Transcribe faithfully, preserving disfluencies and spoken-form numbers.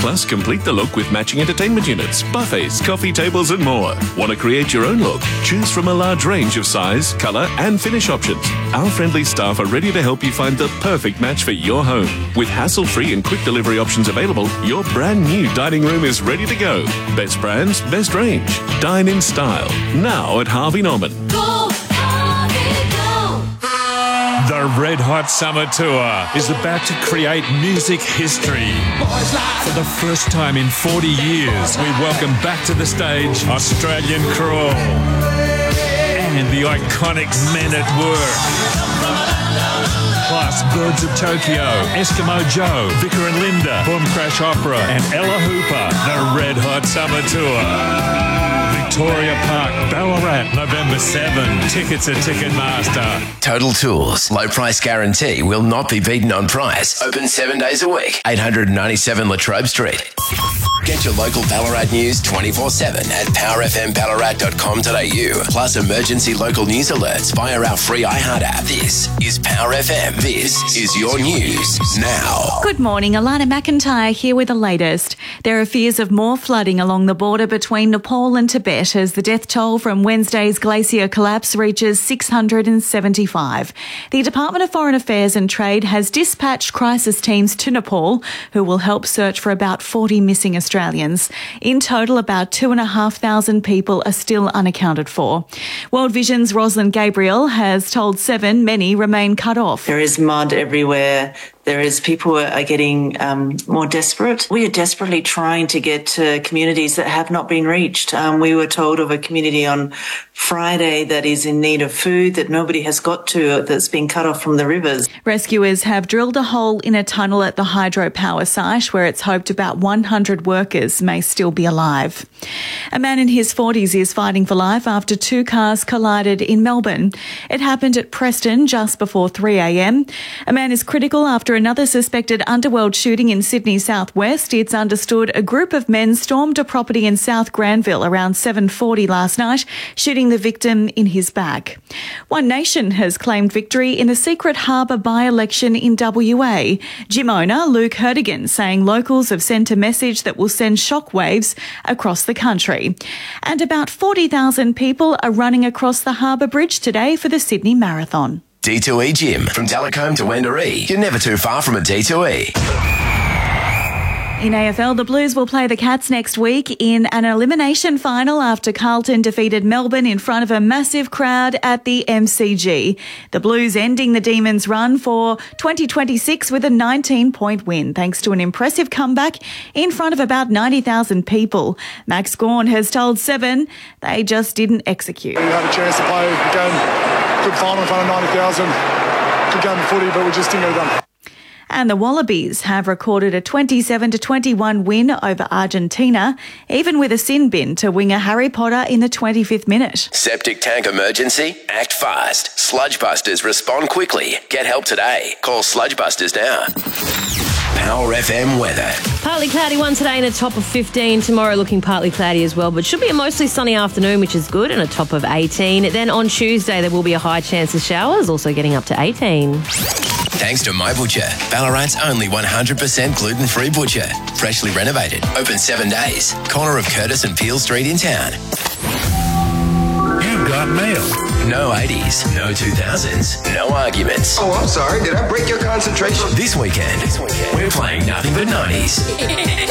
Plus, complete the look with matching entertainment units, buffets, coffee tables and more. Want to create your own look? Choose from a large range of size, colour and finish options. Our friendly staff are ready to help you find the perfect match for your home. With hassle-free and quick delivery options available, your brand new dining room is ready to go. Best brands, best range. Dine in style. Now at Harvey Norman. Go, Harvey, go. The Red Hot Summer Tour is about to create music history. For the first time in forty years, we welcome back to the stage Australian Crawl and the iconic Men at Work. Plus, Birds of Tokyo, Eskimo Joe, Vicar and Linda, Boom Crash Opera, and Ella Hooper. The Red Hot Summer Tour. Victoria Park, Ballarat, November seventh. Tickets at Ticketmaster. Total Tools. Low price guarantee will not be beaten on price. Open seven days a week. eight ninety-seven Latrobe Street. Get your local Ballarat news twenty-four seven at power f m ballarat dot com dot a u. Plus emergency local news alerts via our free iHeart app. This is Power F M. This is your news now. Good morning. Alana McIntyre here with the latest. There are fears of more flooding along the border between Nepal and Tibet as the death toll from Wednesday's glacier collapse reaches six hundred seventy-five. The Department of Foreign Affairs and Trade has dispatched crisis teams to Nepal who will help search for about forty missing Australians. Australians. In total, about two and a half thousand people are still unaccounted for. World Vision's Rosalind Gabriel has told Seven many remain cut off. There is mud everywhere. There is people are getting um, more desperate. We are desperately trying to get to communities that have not been reached. Um, we were told of a community on Friday that is in need of food that nobody has got to, that's been cut off from the rivers. Rescuers have drilled a hole in a tunnel at the hydropower site where it's hoped about one hundred workers may still be alive. A man in his forties is fighting for life after two cars collided in Melbourne. It happened at Preston just before three a m. A man is critical after another suspected underworld shooting in Sydney southwest. It's understood a group of men stormed a property in South Granville around seven forty last night, shooting the victim in his back. One Nation has claimed victory in a secret harbour by-election in W A. Gym owner Luke Herdigan saying locals have sent a message that will send shockwaves across the country. And about forty thousand people are running across the Harbour Bridge today for the Sydney Marathon. D two E Gym. From Delacombe to Wendouree. You're never too far from a D two E. In A F L, the Blues will play the Cats next week in an elimination final after Carlton defeated Melbourne in front of a massive crowd at the M C G. The Blues ending the Demons' run for twenty twenty-six with a nineteen-point win, thanks to an impressive comeback in front of about ninety thousand people. Max Gawn has told Seven they just didn't execute. We had a chance to play a game, good final in front of ninety thousand, good game of footy, but we just didn't get it done. And the Wallabies have recorded a twenty-seven to twenty-one win over Argentina, even with a sin bin to winger Harry Potter in the twenty-fifth minute. Septic tank emergency? Act fast. Sludgebusters respond quickly. Get help today. Call Sludgebusters now. Power F M weather. Partly cloudy one today and a top of fifteen. Tomorrow looking partly cloudy as well, but should be a mostly sunny afternoon, which is good, and a top of eighteen. Then on Tuesday, there will be a high chance of showers, also getting up to eighteen. Thanks to My Butcher, Ballarat's only one hundred percent gluten-free butcher. Freshly renovated. Open seven days. Corner of Curtis and Peel Street in town. You've got mail. No eighties, no two thousands, no arguments. Oh, I'm sorry. Did I break your concentration? This weekend, this weekend we're playing nothing but nineties.